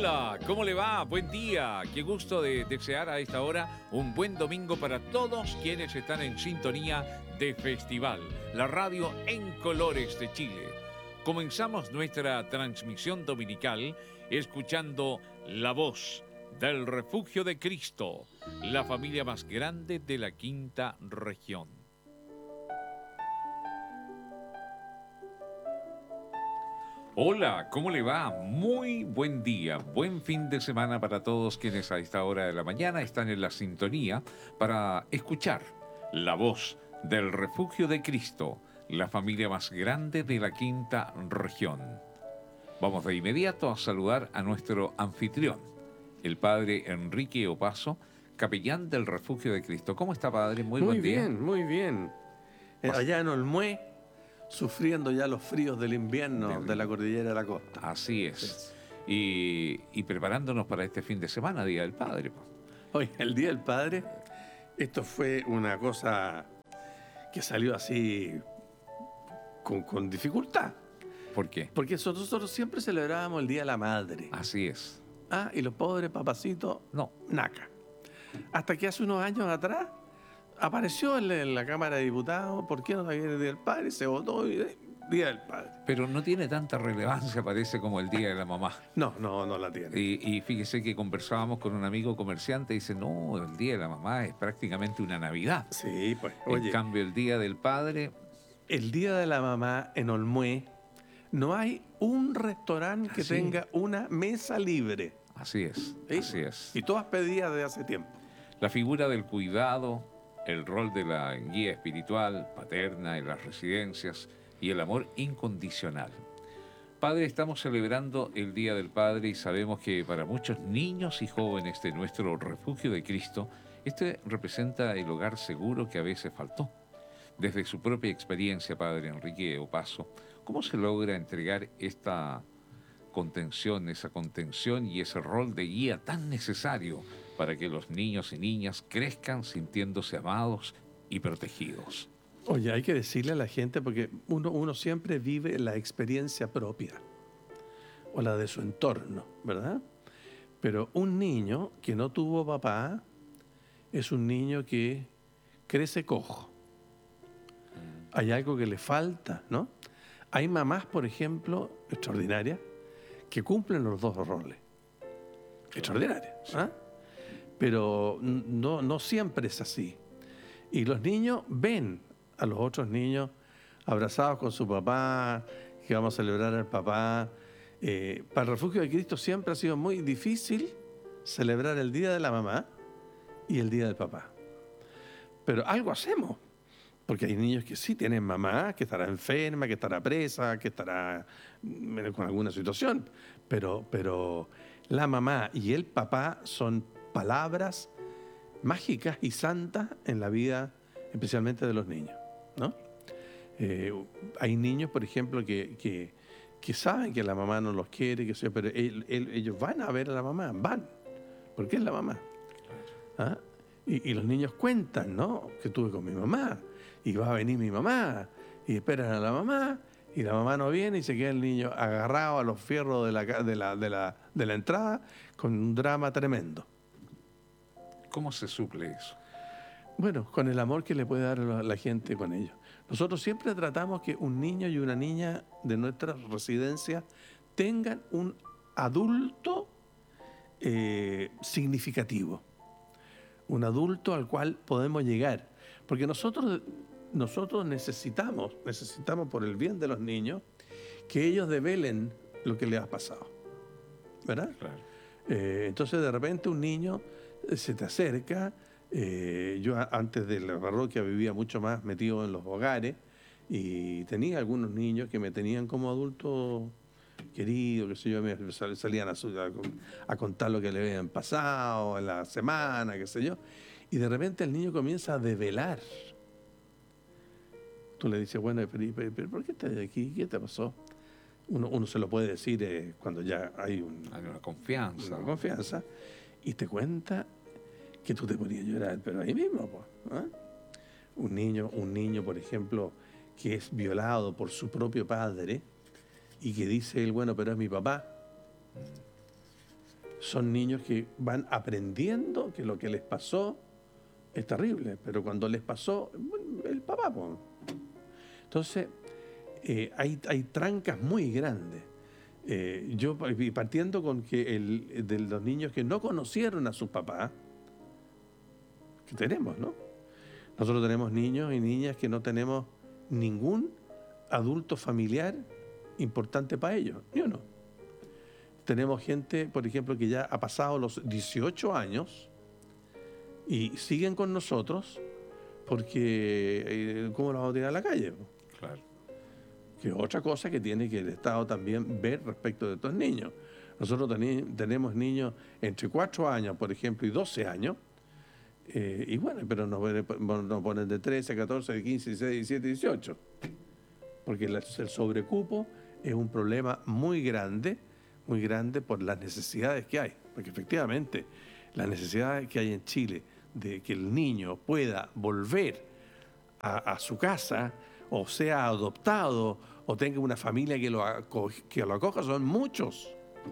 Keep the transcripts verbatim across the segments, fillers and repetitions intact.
Hola, ¿cómo le va? Buen día. Qué gusto de desear a esta hora un buen domingo para todos quienes están en sintonía de Festival, la radio en colores de Chile. Comenzamos nuestra transmisión dominical escuchando la voz del Refugio de Cristo, la familia más grande de la quinta región. Hola, ¿cómo le va? Muy buen día, buen fin de semana para todos quienes a esta hora de la mañana están en la sintonía para escuchar la voz del Refugio de Cristo, la familia más grande de la quinta región. Vamos de inmediato a saludar a nuestro anfitrión, el padre Enrique Opaso, capellán del Refugio de Cristo. ¿Cómo está, padre? Muy, muy buen día. bien, muy bien. Eh, allá en Olmué, sufriendo ya los fríos del invierno Del- de la cordillera de la costa. Así es. Y, y preparándonos para este fin de semana, Día del Padre. pues. Hoy, el Día del Padre, esto fue una cosa que salió así con, con dificultad. ¿Por qué? Porque nosotros, nosotros siempre celebrábamos el Día de la Madre. Así es. Ah, y los pobres papacitos, No. naca. Hasta que hace unos años atrás apareció en la, en la Cámara de Diputados, ¿por qué no sabía el Día del Padre? Se votó y eh, Día del Padre. Pero no tiene tanta relevancia, parece, como el Día de la Mamá. No, no, no la tiene. Y, y fíjese que conversábamos con un amigo comerciante y dice, no, el Día de la Mamá es prácticamente una Navidad. Sí, pues, En oye, cambio, el Día del Padre, el Día de la Mamá en Olmué no hay un restaurante que Sí. tenga una mesa libre. así es, ¿Sí? así es. Y todas pedidas de hace tiempo. La figura del cuidado, el rol de la guía espiritual, paterna en las residencias y el amor incondicional. Padre, estamos celebrando el Día del Padre y sabemos que para muchos niños y jóvenes de nuestro Refugio de Cristo, este representa el hogar seguro que a veces faltó. Desde su propia experiencia, Padre Enrique Opaso, ¿cómo se logra entregar esta contención, esa contención y ese rol de guía tan necesario para que los niños y niñas crezcan sintiéndose amados y protegidos? Oye, hay que decirle a la gente, porque uno, uno siempre vive la experiencia propia o la de su entorno, ¿verdad? Pero un niño que no tuvo papá es un niño que crece cojo. Hay algo que le falta, ¿no? Hay mamás, por ejemplo, extraordinarias, que cumplen los dos roles. Extraordinarias, ¿ah? Pero no, no siempre es así. Y los niños ven a los otros niños abrazados con su papá, que vamos a celebrar al papá. Eh, para el Refugio de Cristo siempre ha sido muy difícil celebrar el Día de la Mamá y el Día del Papá. Pero algo hacemos, porque hay niños que sí tienen mamá, que estará enferma, que estará presa, que estará mm, con alguna situación, pero, pero la mamá y el papá son palabras mágicas y santas en la vida, especialmente de los niños, ¿no? Eh, hay niños, por ejemplo, que, que, que saben que la mamá no los quiere, que sea, pero él- él- ellos van a ver a la mamá, van, porque es la mamá. ¿Ah? Y, y los niños cuentan, ¿no? Que estuve con mi mamá, y va a venir mi mamá, y esperan a la mamá, y la mamá no viene, y se queda el niño agarrado a los fierros de la, ca- de la, de la, de la entrada, con un drama tremendo. ¿Cómo se suple eso? Bueno, con el amor que le puede dar la, la gente con ellos. Nosotros siempre tratamos que un niño y una niña de nuestra residencia tengan un adulto eh, significativo, un adulto al cual podemos llegar. Porque nosotros, nosotros necesitamos, necesitamos por el bien de los niños, que ellos develen lo que les ha pasado. ¿Verdad? Claro. Eh, entonces de repente un niño eh, se te acerca. Eh, yo a- antes de la parroquia vivía mucho más metido en los hogares y tenía algunos niños que me tenían como adulto querido, qué sé yo, me sal- salían a, su- a con- a contar lo que le habían pasado en la semana, qué sé yo, y de repente el niño comienza a develar. Tú le dices, bueno, pero, pero- pero ¿por qué estás aquí? ¿Qué te pasó? Uno, uno se lo puede decir eh, cuando ya hay un, Hay una confianza. una confianza, y te cuenta que tú te ponías a llorar, pero ahí mismo, pues, ¿ah? Un niño, un niño, por ejemplo, que es violado por su propio padre y que dice él, bueno, pero es mi papá. son niños que van aprendiendo que lo que les pasó es terrible, pero cuando les pasó, bueno, el papá, po. Entonces, eh, hay, hay trancas muy grandes. Eh, yo y partiendo con que el, de los niños que no conocieron a sus papás, que tenemos, ¿no? Nosotros tenemos niños y niñas que no tenemos ningún adulto familiar importante para ellos, ni uno. Tenemos gente, por ejemplo, que ya ha pasado los dieciocho años y siguen con nosotros porque, eh, ¿cómo los vamos a tirar a la calle? Claro. Que es otra cosa que tiene que el Estado también ver respecto de estos niños. Nosotros teni- tenemos niños entre cuatro años, por ejemplo, y doce años, eh, y bueno, pero nos, ponen- nos ponen de trece, catorce, de quince, dieciséis, diecisiete, dieciocho. Porque la- el sobrecupo es un problema muy grande, muy grande por las necesidades que hay. Porque efectivamente, las necesidades que hay en Chile de que el niño pueda volver a, a su casa, o sea adoptado, o tenga una familia que lo, aco- que lo acoja, son muchos.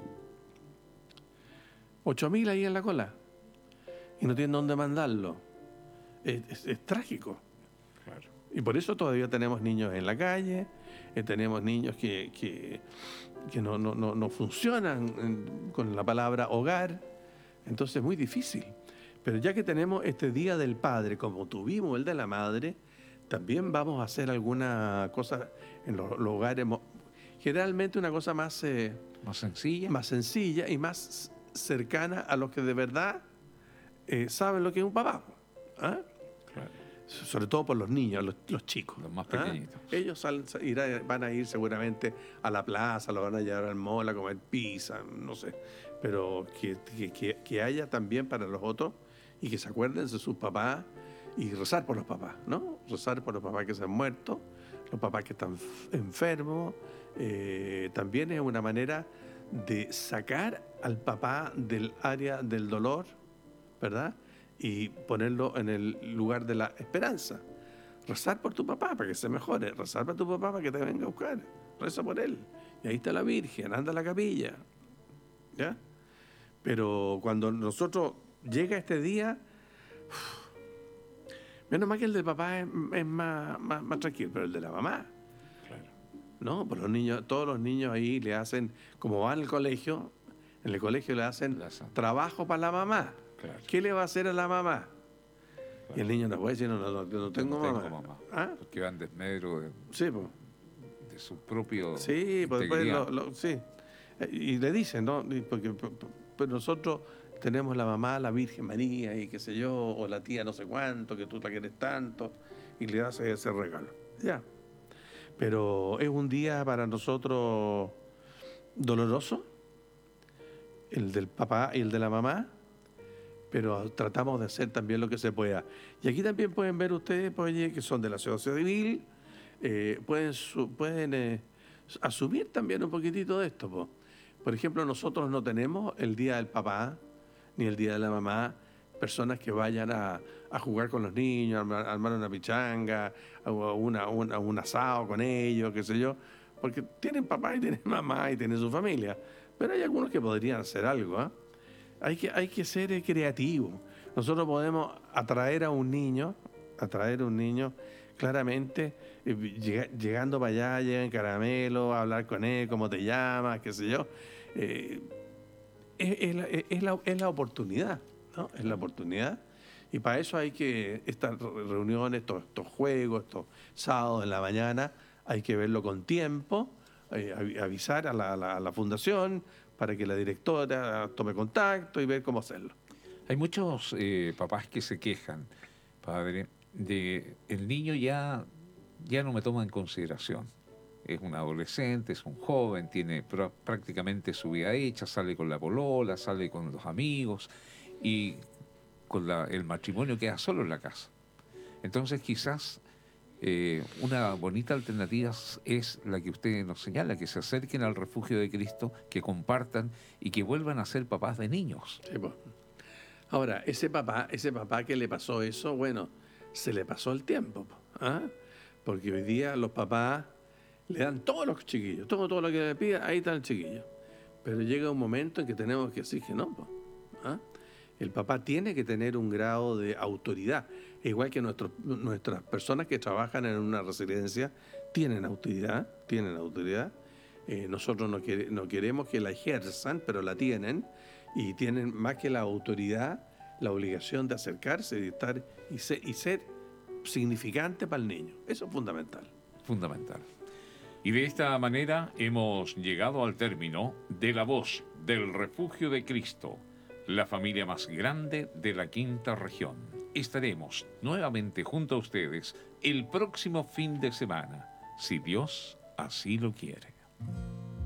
Ocho mil ahí en la cola. Y no tienen dónde mandarlo. Es, es- es trágico. Claro. Y por eso todavía tenemos niños en la calle, eh, tenemos niños que, que, que no, no, no, no funcionan en- con la palabra hogar. Entonces es muy difícil. Pero ya que tenemos este Día del Padre, como tuvimos el de la Madre, también vamos a hacer alguna cosa en los, los hogares, mo- generalmente una cosa más, eh, Más sencilla. más sencilla y más cercana a los que de verdad eh, saben lo que es un papá. ¿Ah? Claro. Sobre todo por los niños, los, los chicos. Los más ¿ah? pequeñitos. Ellos salen- irá- van a ir seguramente a la plaza, lo van a llevar al mall a comer pizza, no sé. Pero que, que- que- que haya también para los otros y que se acuerden de sus papás y rezar por los papás, ¿no? Rezar por los papás que se han muerto, los papás que están f- enfermos. Eh, también es una manera de sacar al papá del área del dolor, ¿verdad? Y ponerlo en el lugar de la esperanza. Rezar por tu papá para que se mejore, rezar por tu papá para que te venga a buscar, reza por él. Y ahí está la Virgen, anda a la capilla, ¿ya? Pero cuando nosotros llega este día, uf, menos mal que el del papá es, es más, más, más tranquilo, pero el de la mamá, Claro. ¿no? Pues los niños, todos los niños ahí le hacen, como van al colegio, en el colegio le hacen Le hacen. trabajo para la mamá. Claro. ¿Qué le va a hacer a la mamá? Claro. Y el niño no puede decir, no, no, no, no tengo, No mamá. mamá. ¿Ah? Porque van desmedro de, Sí, pues. de su propio Sí, pues después integridad. lo, lo- sí. Eh, Y le dicen, ¿no? Y porque p- p- pero nosotros tenemos la mamá, la Virgen María, y qué sé yo, o la tía no sé cuánto, que tú la quieres tanto, y le das ese regalo. Ya. Pero es un día para nosotros doloroso, el del papá y el de la mamá, pero tratamos de hacer también lo que se pueda. Y aquí también pueden ver ustedes, pues, oye, que son de la sociedad civil, eh, pueden, su- pueden eh, asumir también un poquitito de esto. Po. Por ejemplo, nosotros no tenemos el Día del Papá ni el Día de la Mamá, personas que vayan a, a jugar con los niños, a armar, a armar una pichanga, a una, una- un asado con ellos, qué sé yo, porque tienen papá y tienen mamá y tienen su familia. Pero hay algunos que podrían hacer algo, ¿ah? Hay que, hay que ser eh, creativo. Nosotros podemos atraer a un niño, atraer a un niño claramente, eh, llega- llegando para allá, llegan caramelo, a hablar con él, cómo te llamas, qué sé yo. Eh, es, es la, es la- es la oportunidad, ¿no? Es la oportunidad. Y para eso hay que, estas re- reuniones, estos, estos juegos, estos sábados en la mañana, hay que verlo con tiempo, eh, avi- avisar a la, a la- a la fundación para que la directora tome contacto y ver cómo hacerlo. Hay muchos eh, papás que se quejan, padre, de el niño ya, ya no me toma en consideración. Es un adolescente, es un joven, tiene prá- prácticamente su vida hecha, sale con la polola, sale con los amigos y con la- el matrimonio queda solo en la casa. Entonces quizás eh, una bonita alternativa es- es la que usted nos señala, que se acerquen al refugio de Cristo, que compartan y que vuelvan a ser papás de niños. Sí, pues. Ahora, ese papá, ese papá que le pasó eso, bueno, se le pasó el tiempo, po, ¿ah? Porque hoy día los papás le dan todos los chiquillos, todo, todo lo que le pida, ahí está el chiquillo. Pero llega un momento en que tenemos que decir que no. ¿Ah? El papá tiene que tener un grado de autoridad, igual que nuestros, nuestras personas que trabajan en una residencia tienen autoridad, tienen autoridad. Eh, nosotros no, quer- no queremos que la ejerzan, pero la tienen, y tienen más que la autoridad, la obligación de acercarse y estar y ser, y ser significante para el niño. Eso es fundamental. Fundamental. Y de esta manera hemos llegado al término de La Voz del Refugio de Cristo, la familia más grande de la quinta región. Estaremos nuevamente junto a ustedes el próximo fin de semana, si Dios así lo quiere.